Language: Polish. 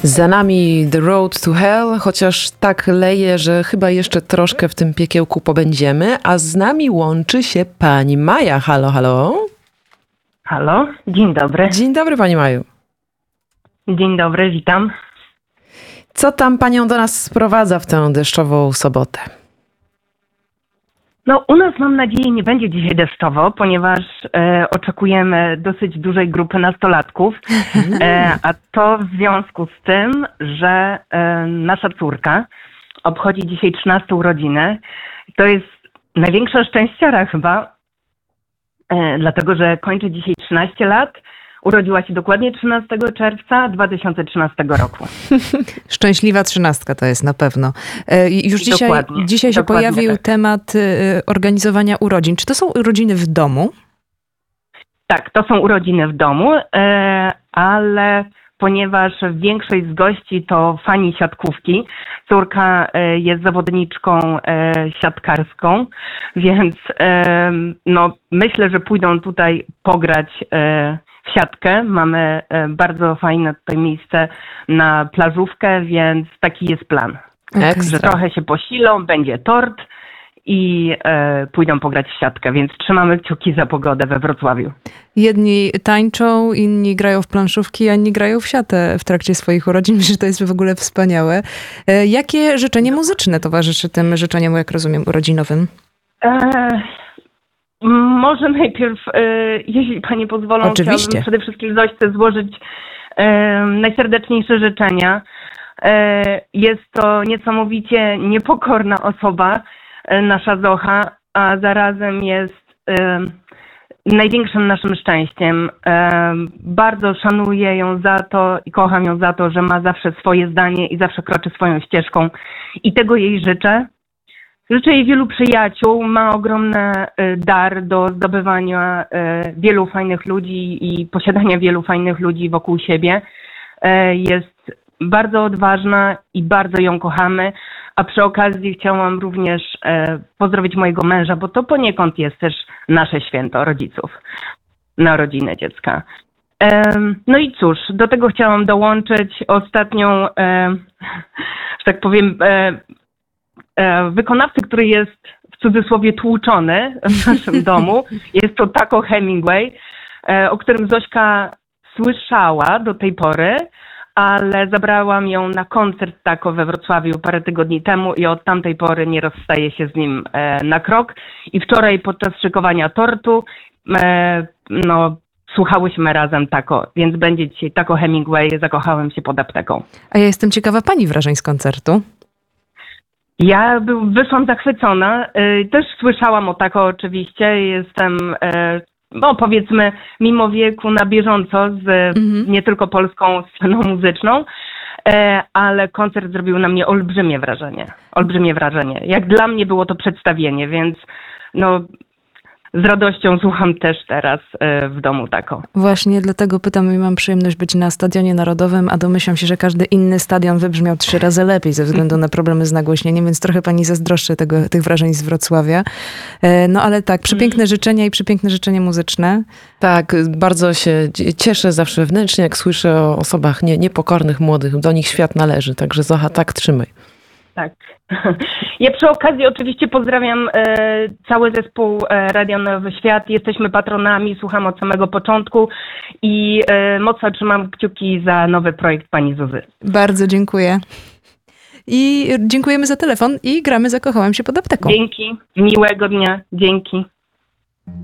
Za nami The Road to Hell, chociaż tak leje, że chyba jeszcze troszkę w tym piekiełku pobędziemy, a z nami łączy się pani Maja. Halo, halo. Halo, dzień dobry. Dzień dobry, pani Maju. Dzień dobry, witam. Co tam panią do nas sprowadza w tę deszczową sobotę? No, u nas mam nadzieję nie będzie dzisiaj deszczowo, ponieważ oczekujemy dosyć dużej grupy nastolatków, a to w związku z tym, że nasza córka obchodzi dzisiaj 13 urodziny. To jest największa szczęściara chyba, dlatego że kończy dzisiaj 13 lat. Urodziła się dokładnie 13 czerwca 2013 roku. Szczęśliwa 13 to jest na pewno. Już dzisiaj się pojawił tak. temat organizowania urodzin. Czy to są urodziny w domu? Tak, to są urodziny w domu, ale ponieważ większość z gości to fani siatkówki, córka jest zawodniczką siatkarską, więc no, myślę, że pójdą tutaj pograć w siatkę. Mamy bardzo fajne tutaj miejsce na plażówkę, więc taki jest plan. Że trochę się posilą, będzie tort i pójdą pograć w siatkę, więc trzymamy kciuki za pogodę we Wrocławiu. Jedni tańczą, inni grają w planszówki, a inni grają w siatę w trakcie swoich urodzin. Myślę, że to jest w ogóle wspaniałe. Jakie życzenie muzyczne towarzyszy tym życzeniom, jak rozumiem, urodzinowym? Może najpierw, jeśli panie pozwolą, chciałabym przede wszystkim Zośce złożyć najserdeczniejsze życzenia. Jest to niesamowicie niepokorna osoba, nasza Zocha, a zarazem jest największym naszym szczęściem. Bardzo szanuję ją za to i kocham ją za to, że ma zawsze swoje zdanie i zawsze kroczy swoją ścieżką. I tego jej życzę. Życzę jej wielu przyjaciół, ma ogromny dar do zdobywania wielu fajnych ludzi i posiadania wielu fajnych ludzi wokół siebie. Jest bardzo odważna i bardzo ją kochamy, a przy okazji chciałam również pozdrowić mojego męża, bo to poniekąd jest też nasze święto rodziców, narodziny dziecka. No i cóż, do tego chciałam dołączyć ostatnią, że tak powiem, wykonawcę, który jest w cudzysłowie tłuczony w naszym domu. Jest to Taco Hemingway, o którym Zośka słyszała do tej pory, ale zabrałam ją na koncert Taco we Wrocławiu parę tygodni temu i od tamtej pory nie rozstaje się z nim na krok. I wczoraj podczas szykowania tortu słuchałyśmy razem Taco, więc będzie dzisiaj Taco Hemingway, zakochałem się pod apteką. A ja jestem ciekawa pani wrażeń z koncertu. Ja wyszłam zachwycona. Też słyszałam o Taco oczywiście. Jestem, powiedzmy, mimo wieku na bieżąco z nie tylko polską sceną muzyczną, ale koncert zrobił na mnie olbrzymie wrażenie. Olbrzymie wrażenie. Jak dla mnie było to przedstawienie, więc z radością słucham też teraz w domu Taco. Właśnie dlatego pytam i mam przyjemność być na Stadionie Narodowym, a domyślam się, że każdy inny stadion wybrzmiał 3 razy lepiej ze względu na problemy z nagłośnieniem, więc trochę pani zazdroszczę tych wrażeń z Wrocławia. No ale tak, przepiękne życzenia i przepiękne życzenie muzyczne. Tak, bardzo się cieszę zawsze wewnętrznie, jak słyszę o osobach niepokornych, młodych. Do nich świat należy, także Zocha, tak trzymaj. Tak. Ja przy okazji oczywiście pozdrawiam cały zespół Radia Nowy Świat. Jesteśmy patronami, słucham od samego początku i mocno trzymam kciuki za nowy projekt pani Zuzy. Bardzo dziękuję. I dziękujemy za telefon i gramy Zakochałem się pod apteką. Dzięki, miłego dnia, dzięki.